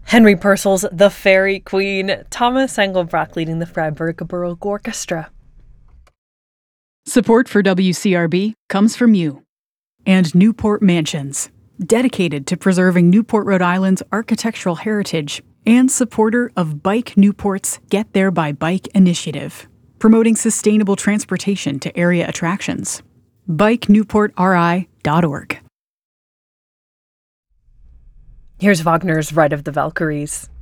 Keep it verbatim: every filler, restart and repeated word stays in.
Henry Purcell's The Fairy Queen, Thomas Engelbrecht leading the Freiburg Baroque Orchestra. Support for W C R B comes from you and Newport Mansions, dedicated to preserving Newport, Rhode Island's architectural heritage and supporter of Bike Newport's Get There by Bike initiative, promoting sustainable transportation to area attractions. bike newport r i dot org. Here's Wagner's Ride of the Valkyries.